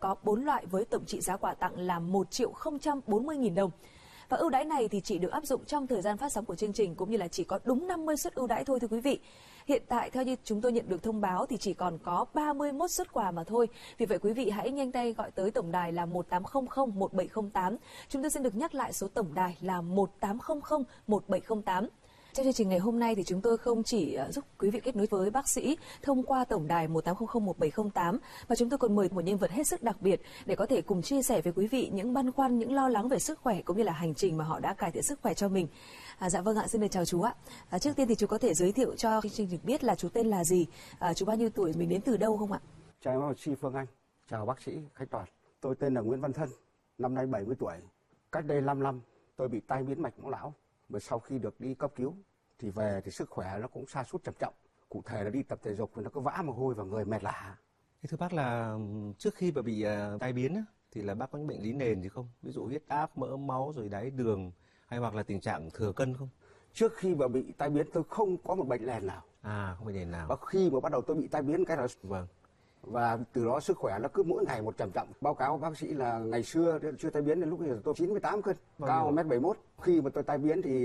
có 4 loại với tổng trị giá quà tặng là 1.040.000 đồng. Và ưu đãi này thì chỉ được áp dụng trong thời gian phát sóng của chương trình, cũng như là chỉ có đúng 50 suất ưu đãi thôi thưa quý vị. Hiện tại theo như chúng tôi nhận được thông báo thì chỉ còn có 31 suất quà mà thôi. Vì vậy quý vị hãy nhanh tay gọi tới tổng đài là 1800 1708. Chúng tôi xin được nhắc lại số tổng đài là 1800 1708. Trong chương trình ngày hôm nay thì chúng tôi không chỉ giúp quý vị kết nối với bác sĩ thông qua tổng đài 1800 1708, mà chúng tôi còn mời một nhân vật hết sức đặc biệt để có thể cùng chia sẻ với quý vị những băn khoăn, những lo lắng về sức khỏe cũng như là hành trình mà họ đã cải thiện sức khỏe cho mình. Dạ vâng ạ, xin được chào chú ạ. Trước tiên thì chú có thể giới thiệu cho chương trình được biết là chú tên là gì, chú bao nhiêu tuổi, mình đến từ đâu không ạ? Chào em, chị Phương Anh, chào bác sĩ khách toàn. Tôi tên là Nguyễn Văn Thân, năm nay 70 tuổi. Cách đây 5 năm tôi bị tai biến mạch máu não, mà sau khi được đi cấp cứu thì về thì sức khỏe nó cũng sa sút trầm trọng. Cụ thể là đi tập thể dục thì nó cứ vã mồ hôi và người mệt lả. Thưa bác là trước khi mà bị tai biến á, thì là bác có những bệnh lý nền gì không? Ví dụ huyết áp, mỡ máu, rồi đái đường, hay hoặc là tình trạng thừa cân không? Trước khi mà bị tai biến tôi không có một bệnh nền nào. Không bệnh nền nào. Và khi mà bắt đầu tôi bị tai biến cái đó. Vâng. Và từ đó sức khỏe nó cứ mỗi ngày một trầm trọng. Báo cáo bác sĩ là ngày xưa chưa tai biến đến lúc bây giờ tôi 98 cân, cao 1m71. Khi mà tôi tai biến thì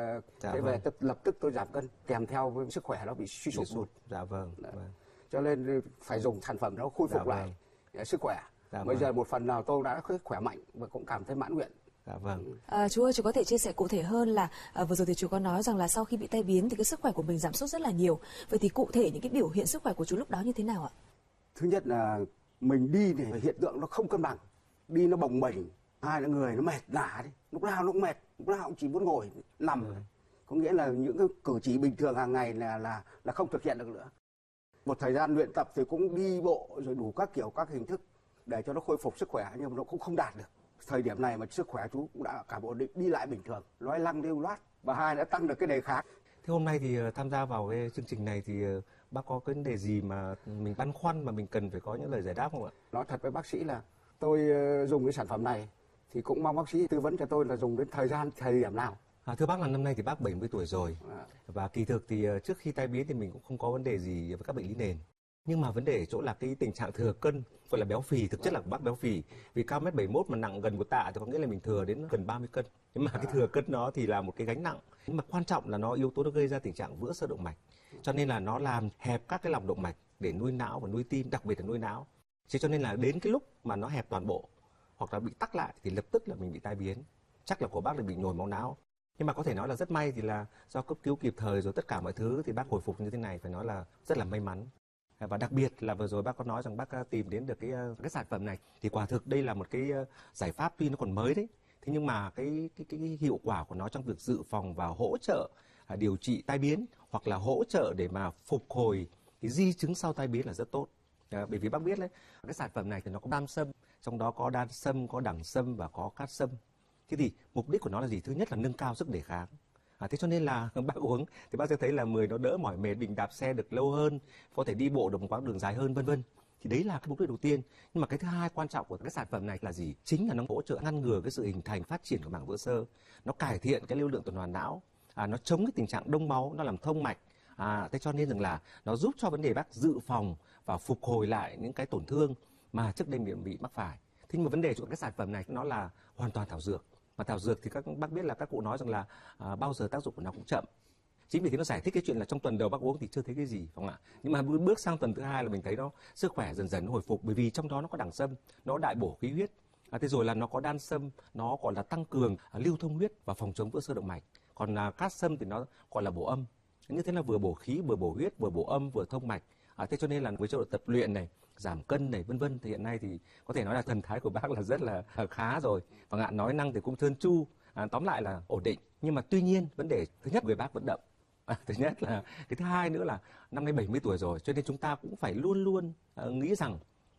về lập tức tôi giảm cân, kèm theo với sức khỏe nó bị suy sụp. Dạ vâng. Cho nên phải dùng sản phẩm nó khôi phục lại sức khỏe. Bây giờ một phần nào tôi đã khỏe mạnh và cũng cảm thấy mãn nguyện. Dạ vâng. Chú ơi, chú có thể chia sẻ cụ thể hơn là vừa rồi thì chú có nói rằng là sau khi bị tai biến thì cái sức khỏe của mình giảm sút rất là nhiều. Vậy thì cụ thể những cái biểu hiện sức khỏe của chú lúc đó như thế nào ạ? Thứ nhất là mình đi thì hiện tượng nó không cân bằng, đi nó bồng bềnh. Hai là người nó mệt lả đi, lúc nào nó cũng mệt, lúc nào cũng chỉ muốn ngồi nằm. Có nghĩa là những cái cử chỉ bình thường hàng ngày là không thực hiện được nữa. Một thời gian luyện tập thì cũng đi bộ rồi đủ các kiểu các hình thức để cho nó khôi phục sức khỏe, nhưng mà nó cũng không đạt được. Thời điểm này mà sức khỏe chú cũng đã cả ổn định, đi lại bình thường, nói lăng lưu loát, và hai đã tăng được cái đề kháng. Thế hôm nay thì tham gia vào cái chương trình này thì bác có cái vấn đề gì mà mình băn khoăn mà mình cần phải có những lời giải đáp không ạ? Nói thật với bác sĩ là tôi dùng cái sản phẩm này thì cũng mong bác sĩ tư vấn cho tôi là dùng đến thời điểm nào. Thưa bác là năm nay thì bác 70 tuổi rồi, và kỳ thực thì trước khi tai biến thì mình cũng không có vấn đề gì với các bệnh lý nền. Nhưng mà vấn đề ở chỗ là cái tình trạng thừa cân, gọi là béo phì, thực chất là bác béo phì. Vì cao 1m71 mà nặng gần 1 tạ thì có nghĩa là mình thừa đến gần 30 cân. Nhưng mà cái thừa cân nó thì là một cái gánh nặng. Nhưng mà quan trọng là yếu tố nó gây ra tình trạng vữa sơ động mạch. Cho nên là nó làm hẹp các cái lòng động mạch để nuôi não và nuôi tim, đặc biệt là nuôi não. Thế cho nên là đến cái lúc mà nó hẹp toàn bộ hoặc là bị tắc lại thì lập tức là mình bị tai biến. Chắc là của bác là bị nhồi máu não. Nhưng mà có thể nói là rất may thì là do cấp cứu kịp thời rồi tất cả mọi thứ thì bác hồi phục như thế này, phải nói là rất là may mắn. Và đặc biệt là vừa rồi bác có nói rằng bác tìm đến được cái sản phẩm này thì quả thực đây là một cái giải pháp tuy nó còn mới đấy. Thế nhưng mà cái hiệu quả của nó trong việc dự phòng và hỗ trợ điều trị tai biến hoặc là hỗ trợ để mà phục hồi cái di chứng sau tai biến là rất tốt. Bởi vì bác biết đấy, cái sản phẩm này thì nó có đan sâm, trong đó có đan sâm, có đẳng sâm và có cát sâm. Thế thì mục đích của nó là gì? Thứ nhất là nâng cao sức đề kháng. Thế cho nên là bác uống thì bác sẽ thấy là người nó đỡ mỏi mệt, mình đạp xe được lâu hơn, có thể đi bộ được một quãng đường dài hơn, vân vân. Thì đấy là cái mục đích đầu tiên. Nhưng mà cái thứ hai quan trọng của cái sản phẩm này là gì? Chính là nó hỗ trợ ngăn ngừa cái sự hình thành phát triển của mảng vữa sơ, nó cải thiện cái lưu lượng tuần hoàn não, nó chống cái tình trạng đông máu, nó làm thông mạch. Thế cho nên rằng là nó giúp cho vấn đề bác dự phòng và phục hồi lại những cái tổn thương mà trước đây bị mắc phải. Thế nhưng mà vấn đề của cái sản phẩm này nó là hoàn toàn thảo dược. Mà thảo dược thì các bác biết là các cụ nói rằng là bao giờ tác dụng của nó cũng chậm. Chính vì thế nó giải thích cái chuyện là trong tuần đầu bác uống thì chưa thấy cái gì, phải không ạ? Nhưng mà bước sang tuần thứ hai là mình thấy nó sức khỏe dần dần hồi phục, bởi vì trong đó nó có đẳng sâm, nó đại bổ khí huyết. Thế rồi là nó có đan sâm, nó gọi là tăng cường lưu thông huyết và phòng chống vữa sơ động mạch. Còn cát sâm thì nó gọi là bổ âm. Như thế là vừa bổ khí, vừa bổ huyết, vừa bổ âm, vừa thông mạch. Thế cho nên là với chế độ tập luyện này, giảm cân này, vân vân, thì hiện nay thì có thể nói là thần thái của bác là rất là khá rồi, và ngạn nói năng thì cũng trơn tru, tóm lại là ổn định. Nhưng mà tuy nhiên vấn đề thứ nhất người bác vận động, thứ nhất là cái thứ hai nữa là năm nay 70 tuổi rồi, cho nên chúng ta cũng phải luôn luôn nghĩ rằng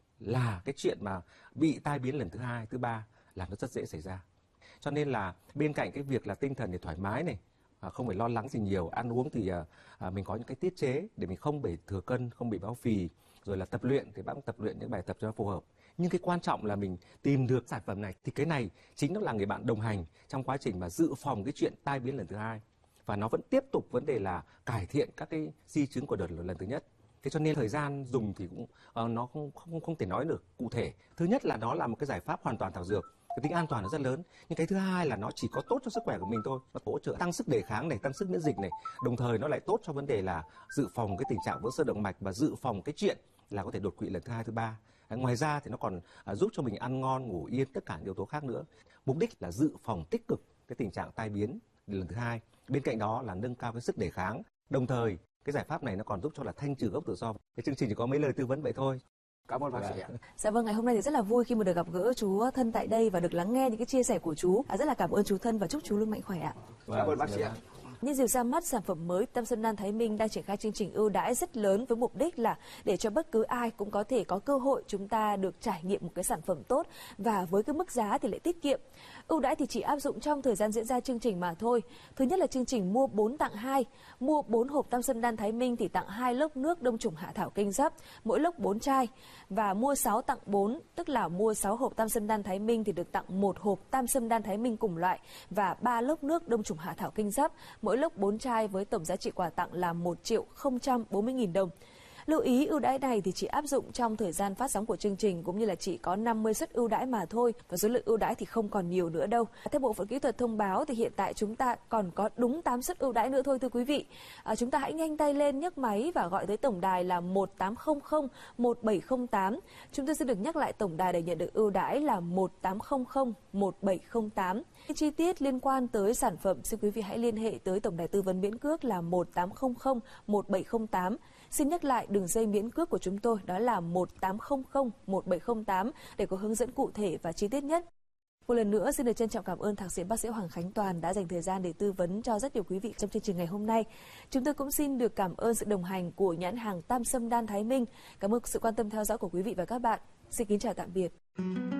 là cái chuyện mà bị tai biến lần thứ hai, thứ ba là nó rất dễ xảy ra. Cho nên là bên cạnh cái việc là tinh thần thì thoải mái này, không phải lo lắng gì nhiều, ăn uống thì mình có những cái tiết chế để mình không bị thừa cân, không bị béo phì, rồi là tập luyện thì bác cũng tập luyện những bài tập cho nó phù hợp. Nhưng cái quan trọng là mình tìm được sản phẩm này, thì cái này chính nó là người bạn đồng hành trong quá trình mà dự phòng cái chuyện tai biến lần thứ hai, và nó vẫn tiếp tục vấn đề là cải thiện các cái di chứng của đợt lần thứ nhất. Thế cho nên thời gian dùng thì cũng nó không thể nói được cụ thể. Thứ nhất là nó là một cái giải pháp hoàn toàn thảo dược, cái tính an toàn nó rất lớn. Nhưng cái thứ hai là nó chỉ có tốt cho sức khỏe của mình thôi, nó hỗ trợ tăng sức đề kháng này, tăng sức miễn dịch này, đồng thời nó lại tốt cho vấn đề là dự phòng cái tình trạng vỡ xơ động mạch và dự phòng cái chuyện là có thể đột quỵ lần thứ 2, thứ 3. Ngoài ra thì nó còn giúp cho mình ăn ngon, ngủ yên, tất cả những yếu tố khác nữa. Mục đích là dự phòng tích cực cái tình trạng tai biến lần thứ 2. Bên cạnh đó là nâng cao cái sức đề kháng. Đồng thời cái giải pháp này nó còn giúp cho là thanh trừ gốc tự do. Cái chương trình chỉ có mấy lời tư vấn vậy thôi. Cảm ơn bác sĩ ạ. Dạ vâng, ngày hôm nay thì rất là vui khi mà được gặp gỡ chú Thân tại đây và được lắng nghe những cái chia sẻ của chú. Rất là cảm ơn chú Thân và chúc chú luôn mạnh khỏe ạ. Cảm ơn bác sĩ ạ. Nhân dịp ra mắt sản phẩm mới, Tam Xuân Đan Thái Minh đang triển khai chương trình ưu đãi rất lớn với mục đích là để cho bất cứ ai cũng có thể có cơ hội chúng ta được trải nghiệm một cái sản phẩm tốt và với cái mức giá thì lại tiết kiệm. Ưu đãi thì chỉ áp dụng trong thời gian diễn ra chương trình mà thôi. Thứ nhất là chương trình mua 4 tặng 2, mua 4 hộp Tam Xuân Đan Thái Minh thì tặng 2 lốc nước đông trùng hạ thảo kinh giáp, mỗi lốc 4 chai, và mua 6 tặng 4, tức là mua 6 hộp Tam Xuân Đan Thái Minh thì được tặng 1 hộp Tam Xuân Đan Thái Minh cùng loại và 3 lốc nước đông trùng hạ thảo kinh giáp, mỗi lốc 4 chai với tổng giá trị quà tặng là 1.040.000 đồng. Lưu ý ưu đãi này thì chỉ áp dụng trong thời gian phát sóng của chương trình cũng như là chỉ có 50 suất ưu đãi mà thôi và số lượng ưu đãi thì không còn nhiều nữa đâu. Theo bộ phận kỹ thuật thông báo thì hiện tại chúng ta còn có đúng 8 suất ưu đãi nữa thôi thưa quý vị. Chúng ta hãy nhanh tay lên nhấc máy và gọi tới tổng đài là 1800 1708. Chúng tôi sẽ được nhắc lại tổng đài để nhận được ưu đãi là 1800 1708. Chi tiết liên quan tới sản phẩm xin quý vị hãy liên hệ tới tổng đài tư vấn miễn cước là 1800 1708. Xin nhắc lại đường dây miễn cước của chúng tôi đó là 1800 1708 để có hướng dẫn cụ thể và chi tiết nhất. Một lần nữa xin được trân trọng cảm ơn thạc sĩ bác sĩ Hoàng Khánh Toàn đã dành thời gian để tư vấn cho rất nhiều quý vị trong chương trình ngày hôm nay. Chúng tôi cũng xin được cảm ơn sự đồng hành của nhãn hàng Tam Xuân Đan Thái Minh. Cảm ơn sự quan tâm theo dõi của quý vị và các bạn. Xin kính chào tạm biệt.